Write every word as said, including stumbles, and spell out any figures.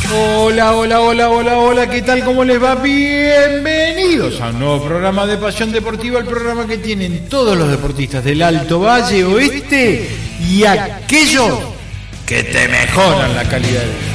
Hola, hola, hola, hola, hola, ¿qué tal? ¿Cómo les va? Bienvenidos a un nuevo programa de Pasión Deportiva, el programa que tienen todos los deportistas del Alto Valle Oeste y aquellos que te mejoran la calidad de vida.